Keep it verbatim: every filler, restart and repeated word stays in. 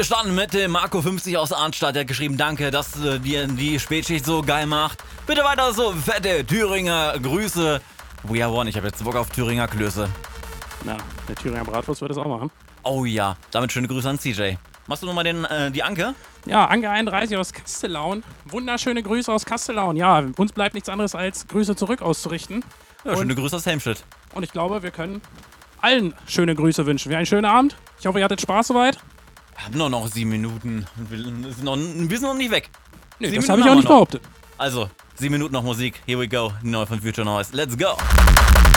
bestanden mit dem Marco fünfzig aus Arnstadt. Der hat geschrieben, danke, dass äh, dir die Spätschicht so geil macht. Bitte weiter so, fette Thüringer Grüße. We are one, ich habe jetzt Bock auf Thüringer Klöße. Na, der Thüringer Bratwurst wird das auch machen. Oh ja, damit schöne Grüße an C J. Machst du nochmal den, äh, die Anke? Ja, Anke einunddreißig aus Kastellaun. Wunderschöne Grüße aus Kastellaun. Ja, uns bleibt nichts anderes als Grüße zurück auszurichten. Ja, und, schöne Grüße aus Helmstedt. Und ich glaube, wir können allen schöne Grüße wünschen. Wir einen schönen Abend. Ich hoffe, ihr hattet Spaß soweit. Wir haben nur noch sieben Minuten. Wir sind noch, wir sind noch nicht weg. Nee, sieben das habe ich Minuten auch nicht haben wir noch. behauptet. Also, sieben Minuten noch Musik. Here we go. Neu von Future Noise. Let's go.